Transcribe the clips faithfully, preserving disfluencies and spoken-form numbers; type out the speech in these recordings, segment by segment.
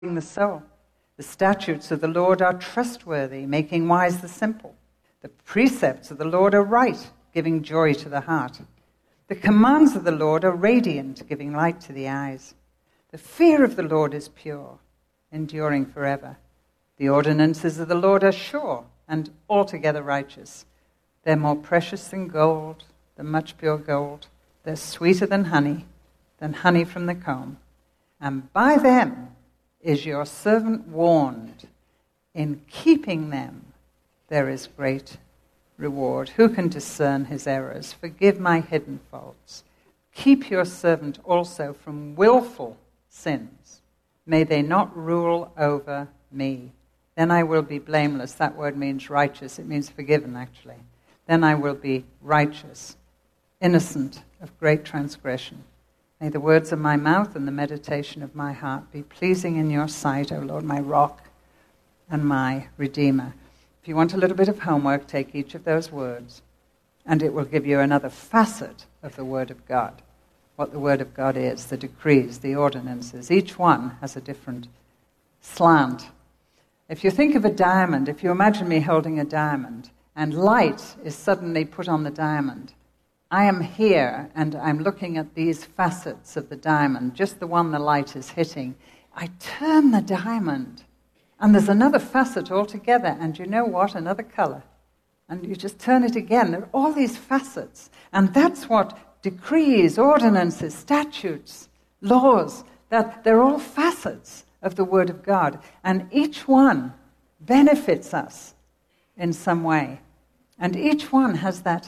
the soul. The statutes of the Lord are trustworthy, making wise the simple. The precepts of the Lord are right, giving joy to the heart. The commands of the Lord are radiant, giving light to the eyes. The fear of the Lord is pure, enduring forever. The ordinances of the Lord are sure and altogether righteous. They're more precious than gold, than much pure gold. They're sweeter than honey, than honey from the comb. And by them is your servant warned. In keeping them there is great reward. Who can discern his errors? Forgive my hidden faults. Keep your servant also from willful sins. May they not rule over me. Then I will be blameless. That word means righteous. It means forgiven, actually. Then I will be righteous, innocent of great transgression. May the words of my mouth and the meditation of my heart be pleasing in your sight, O Lord, my rock and my redeemer. If you want a little bit of homework, take each of those words, and it will give you another facet of the Word of God. What the Word of God is, the decrees, the ordinances. Each one has a different slant. If you think of a diamond, if you imagine me holding a diamond, and light is suddenly put on the diamond, I am here and I'm looking at these facets of the diamond, just the one the light is hitting. I turn the diamond and there's another facet altogether, and you know what? Another color. And you just turn it again. There are all these facets. And that's what decrees, ordinances, statutes, laws, that they're all facets of the Word of God. And each one benefits us in some way. And each one has that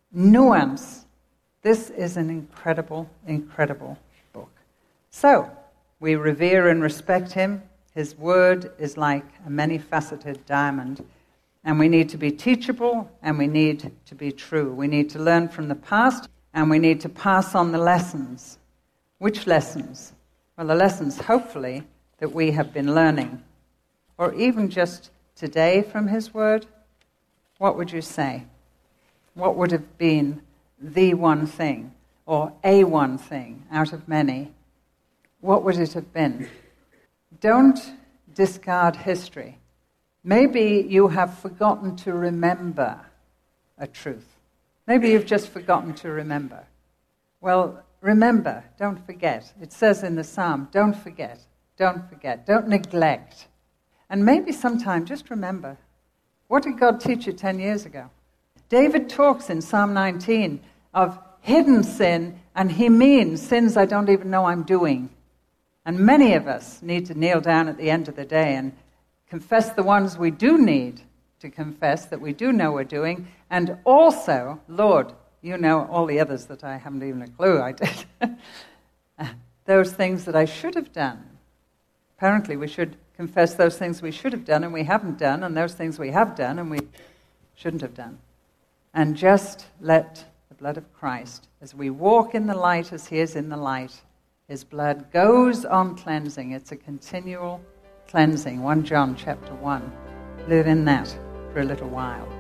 nuance. This is an incredible, incredible book. So, we revere and respect him. His word is like a many-faceted diamond. And we need to be teachable, and we need to be true. We need to learn from the past, and we need to pass on the lessons. Which lessons? Well, the lessons, hopefully, that we have been learning. Or even just today from his word. What would you say? What would have been the one thing, or a one thing out of many? What would it have been? Don't discard history. Maybe you have forgotten to remember a truth. Maybe you've just forgotten to remember. Well, remember, don't forget. It says in the psalm, don't forget, don't forget, don't neglect. And maybe sometime just remember, what did God teach you ten years ago? David talks in Psalm nineteen of hidden sin, and he means sins I don't even know I'm doing. And many of us need to kneel down at the end of the day and confess the ones we do need to confess, that we do know we're doing, and also, Lord, you know all the others that I haven't even a clue I did. Those things that I should have done. Apparently we should confess those things we should have done and we haven't done, and those things we have done and we shouldn't have done. And just let the blood of Christ, as we walk in the light as he is in the light, his blood goes on cleansing. It's a continual cleansing. First John chapter one. Live in that for a little while.